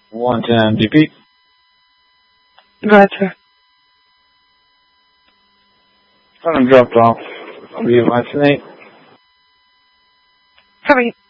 110 DP. Roger. I'm dropped off. I'll be at my snake. Hurry.